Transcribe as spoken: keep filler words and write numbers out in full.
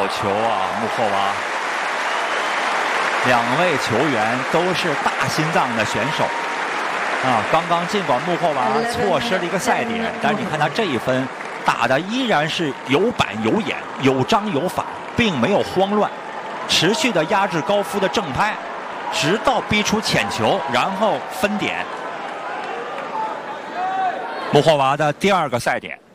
球啊，穆霍娃。两位球员都是大心脏的选手啊！刚刚尽管穆霍娃错失了一个赛点，但是你看他这一分打的依然是有板有眼、有章有法，并没有慌乱，持续的压制高夫的正拍，直到逼出浅球，然后分点。穆霍娃的第二个赛点。